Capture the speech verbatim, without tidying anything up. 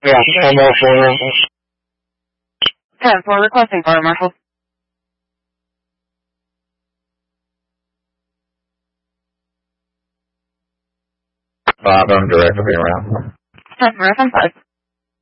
Yeah, I'm all for it. ten four requesting fire marshal. Five, I'm directly around. ten Marathon five.